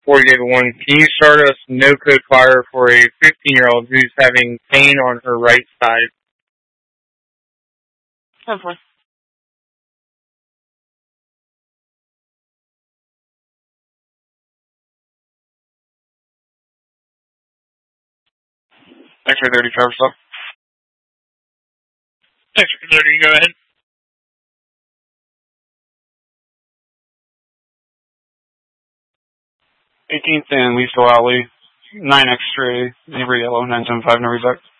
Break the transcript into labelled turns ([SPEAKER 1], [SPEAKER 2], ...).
[SPEAKER 1] 4081. Can you start us no-code fire for a 15-year-old who's having pain on her right side?
[SPEAKER 2] Hopefully.
[SPEAKER 3] Thanks for 30, Trevor. Stop.
[SPEAKER 4] Thanks for 30. Go ahead.
[SPEAKER 3] 18th and Leesville Alley, 9 X-ray, neighbor yellow, 975, no result.